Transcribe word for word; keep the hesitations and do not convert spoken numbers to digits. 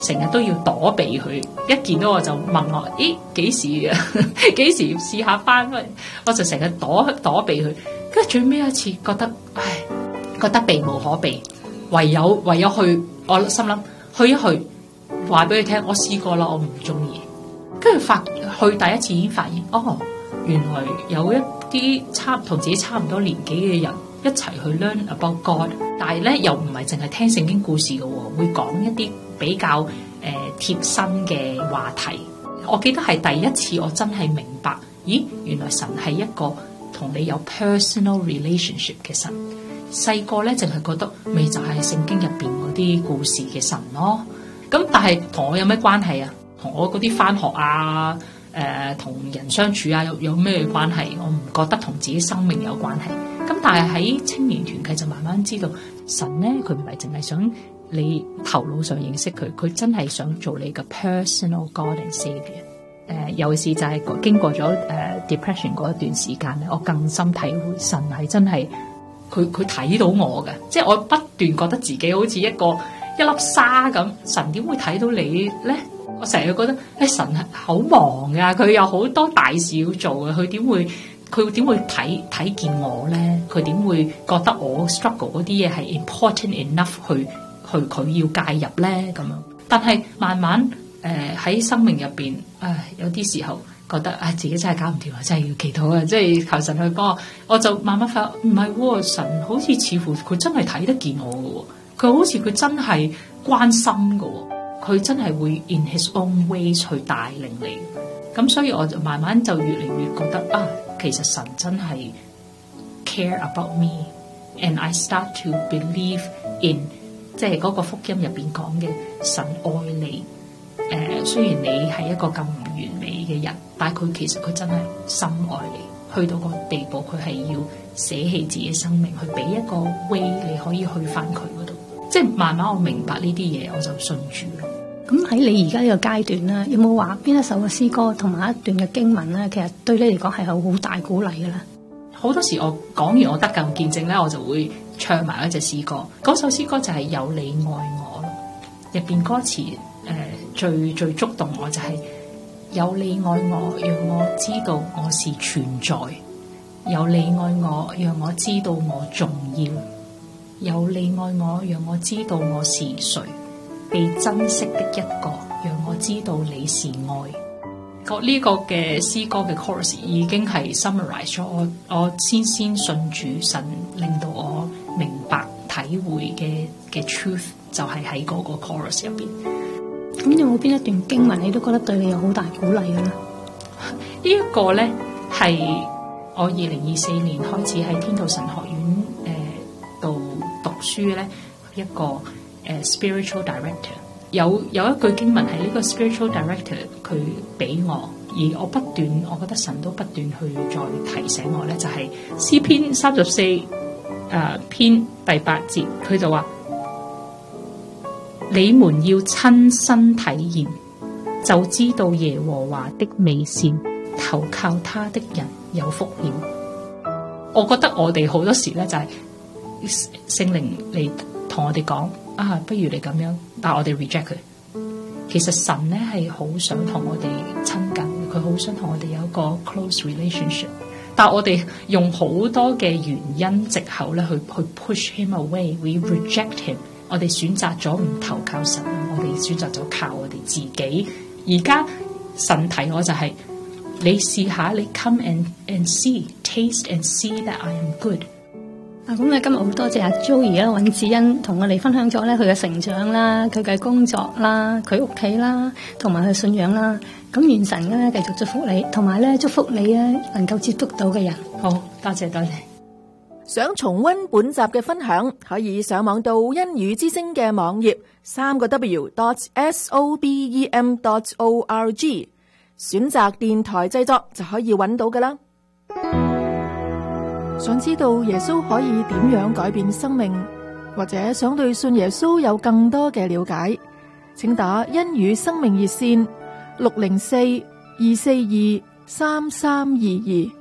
成日都要躲避佢，一見到我就問我，咦，幾時啊？幾時試下翻？我就成日躲躲避佢，跟住最尾一次覺得，唉，覺得避無可避，唯有唯有去。我心諗去一去，話俾佢聽，我試過啦，我唔中意。跟住發去第一次已經發現，哦，原來有一啲差同自己差唔多年紀嘅人一齊去 learn about God， 但係咧又唔係淨係聽聖經故事嘅，會講一啲比較誒、呃、貼身嘅話題。我記得係第一次我真係明白，咦，原來神係一個同你有 personal relationship 嘅神。細個咧淨係覺得咪就係聖經入邊嗰啲故事嘅神咯。咁但係同我有咩關係啊？同我嗰啲返學啊，誒、呃、同人相處啊，有有咩關係？我唔覺得同自己生命有關係。咁但係喺青年團契就慢慢知道，神咧佢唔係淨係想你頭腦上認識佢，佢真係想做你嘅 personal God and Savior。誒、呃，尤其是就係經過咗誒、呃、depression 嗰一段時間咧，我更深體會神係真係佢佢睇到我嘅，即係我不斷覺得自己好似一個一粒沙咁，神點會睇到你咧？我成日覺得，誒、哎、神係好忙噶，佢有好多大事要做嘅，佢點會佢點會睇睇見我咧？佢點會覺得我 struggle 嗰啲嘢係 important enough 去去佢要介入咧？咁樣，但係慢慢誒喺、呃、生命入邊，唉，有啲時候覺得唉自己真係搞唔掂啊，真係要祈禱啊，即係求神去幫我。我就慢慢發覺唔係喎，神好似似乎佢真係睇得見我嘅喎。佢好似佢真係關心嘅，佢真係會 in his own ways 去帶領你。咁所以我就慢慢就越嚟越覺得啊，其實神真係 care about me，and I start to believe in 即係嗰個福音入邊講嘅神愛你。誒、呃，雖然你係一個咁唔完美嘅人，但係佢其實佢真係深愛你，去到個地步佢係要捨棄自己生命，去俾一個 way 你可以去翻佢嗰度。即係慢慢我明白呢啲嘢，我就信主咯。 咁喺你而家呢個階段咧，有冇話邊一首嘅詩歌同埋一段嘅經文咧，其實對你嚟講係有好大鼓勵嘅咧？ 好多時我講完我得救見證咧，我就會唱埋一隻詩歌。嗰首詩歌就係有你愛我咯，入邊歌詞誒、呃、最最觸動我就係、是、有你愛我，讓我知道我是存在；有你愛我，讓我知道我重要。有你愛我，讓我知道我是誰，被珍惜的一個，讓我知道你是愛。個呢個嘅詩歌嘅 chorus 已經係 summarize 咗我我先先信主神，令到我明白體會嘅嘅 truth 就係喺嗰個 chorus 入邊。 咁有冇邊一段經文你都覺得對你有好大鼓勵嘅咧？呢一個咧係我二零二四年開始喺天道神學院誒度。呃讀書咧一個誒、uh, spiritual director 有有一句經文係呢個 spiritual director 佢俾我，而我不斷我覺得神都不斷去再提醒我咧，就係、是、詩篇三十四誒篇第八節，佢就話你們要親身體驗，就知道耶和華的美善，投靠他的人有福了。我覺得我哋好多時咧就係、是。聖靈嚟同我哋講啊，不如你咁樣，但係我哋 reject 佢。其實神咧係好想同我哋親近，佢好想同我哋有一個 close relationship， 但係我哋用好多嘅原因藉口咧去去 push him away，we reject him。我哋選擇咗唔投靠神，我哋選擇咗靠我哋自己。而家神提我就係、是、你試下，你 come and and see，taste and see that I am good。 啊，咁咧今日好多謝阿 Joey 啦，尹子恩同我哋分享咗咧佢嘅成長啦，佢嘅工作啦，佢屋企啦，同埋佢信仰啦。咁願神咧繼續祝福你，同埋咧祝福你咧能夠接觸到嘅人。 好，多謝多謝。 想重溫本集嘅分享，可以上網到恩語之聲嘅網頁三個 W dot S O B E M dot O R G， 選擇電台製作就可以揾到噶啦。想知道耶穌可以點樣改變生命，或者想對信耶穌有更多嘅了解，請打恩語生命熱線六零四二四二三三二二。